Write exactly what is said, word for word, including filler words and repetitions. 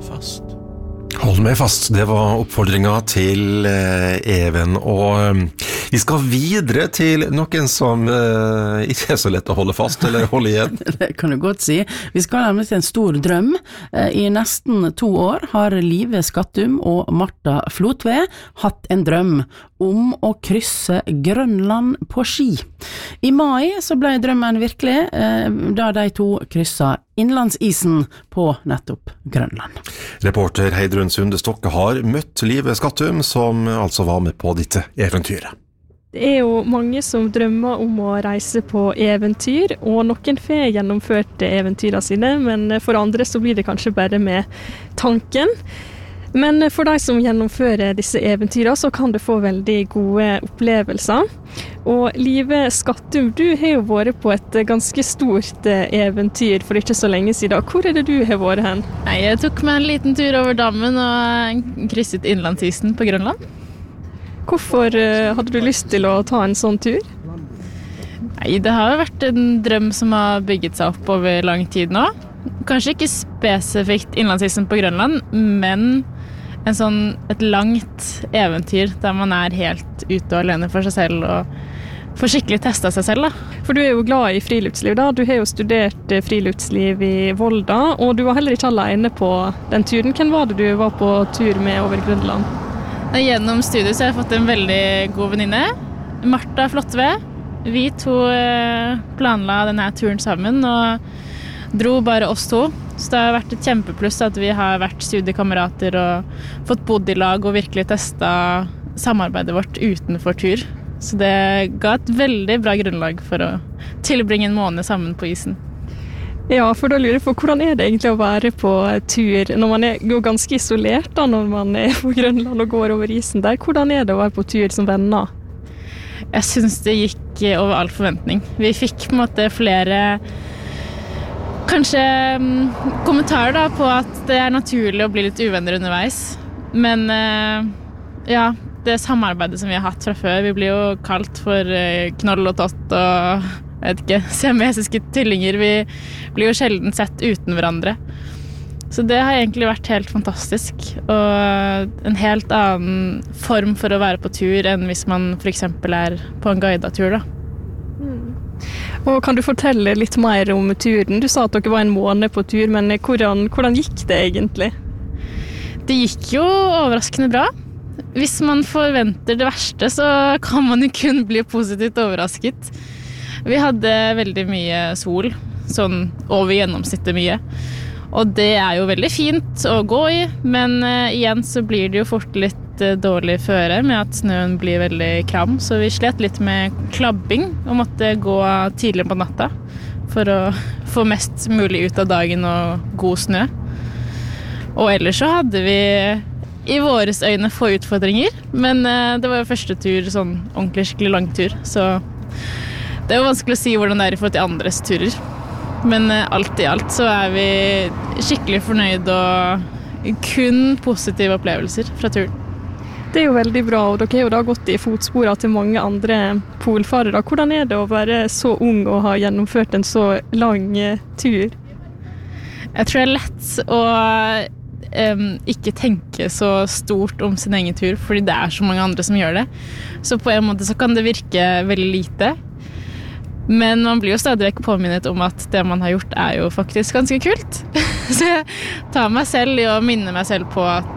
fast. Hold meg fast, det var oppfordringa til eh, Even, og eh, vi skal videre til noen som eh, ikke er så lett å holde fast, eller holde igjen. Det kan du godt si. Vi skal nemlig til en stor drøm. Eh, I nesten to år har Live Skattum og Martha Flotve hatt en drøm om å krysse Grønland på ski. I mai så ble drømmen virkelig, eh, da de to krysset innlandsisen på nettopp Grønland. Reporter Heidrun Sunde Stokke har møtt Live Skattum, som altså var med på dette eventyret. Det er jo mange som drømmer om å reise på eventyr, og noen får gjennomført eventyrene sine, men for andre så blir det kanskje bare med tanken. Men for de som gjennomfører disse eventyrene, så kan du få veldig gode opplevelser. Og Live Skattum, du har jo vært på et ganske stort eventyr for ikke så lenge siden. Hvor er det du har vært hen? Nei, jeg tok meg en liten tur over dammen og krysset innlandsisen på Grønland. Hvorfor hadde du lyst til å ta en sånn tur? Nei, det har jo vært en drøm som har bygget seg opp over lang tid nå. Kanskje ikke spesifikt innlandsisen på Grønland, men en sånn, et langt eventyr der man er helt ute og alene for seg selv og får skikkelig testet seg selv, da. For du er jo glad i friluftsliv, da. Du har jo studert friluftsliv i Volda, og du var heller ikke alene på den turen. Hvem var det du var på tur med over Grønland? Gjennom studiet så har jeg fått en veldig god venninne, Martha Flotve. Vi to planla denne turen sammen, og dro bare oss to. Så det har vært et kjempepluss at vi har vært studiekamerater og fått bodd i lag og virkelig testet samarbeidet vårt utenfor tur. Så det ga et veldig bra grunnlag for å tilbringe en måned sammen på isen. Ja, for da lurer jeg på, hvordan er det egentlig å være på tur når man er jo ganske isolert da, når man er på Grønland og går over isen der? Hvordan er det å være på tur som venner? Jeg synes det gikk over all forventning. Vi fikk på en måte flere kanskje um, kommentarer da, på at det er naturlig å bli litt uvenner underveis. Men uh, ja, det samarbeidet som vi har hatt fra før, vi blir jo kalt for uh, knoll og tott og jeg vet ikke, siamesiske tvillinger. Vi blir jo sjelden sett uten hverandre. Så det har egentlig vært helt fantastisk. Og en helt annen form for å være på tur enn hvis man for eksempel er på en guidet tur da. Og kan du fortelle litt mer om turen? Du sa at dere var en måned på tur, men hvordan, hvordan gikk det egentlig? Det gikk jo overraskende bra. Hvis man forventer det verste, så kan man jo kun bli positivt overrasket. Vi hadde veldig mye sol, sånn over gjennomsnittet mye. Og det er jo veldig fint å gå i, men uh, igjen så blir det jo fort litt uh, dårlig føre med at snøen blir veldig kram, så vi slet litt med klabbing og måtte gå tidlig på natta for å få mest mulig ut av dagen og god snø. Og ellers så hadde vi i våres øyne få utfordringer, men uh, det var jo første tur, sånn ordentlig skikkelig lang tur, så det var vanskelig å si hvordan det er i forhold til andres turer. Men alt i alt så er vi skikkelig fornøyd og kun positive opplevelser fra turen. Det er jo veldig bra, og dere har jo da gått i fotsporene til mange andre polfarere. Hvordan er det å være så ung og ha gjennomført en så lang tur? Jeg tror det er lett å um, ikke tenke så stort om sin egen tur, fordi det er så mange andre som gjør det. Så på en måte så kan det virke veldig lite. Men man blir jo stadig vekk påminnet om at det man har gjort er jo faktisk ganske kult. Så jeg tar meg selv i å minne meg selv på at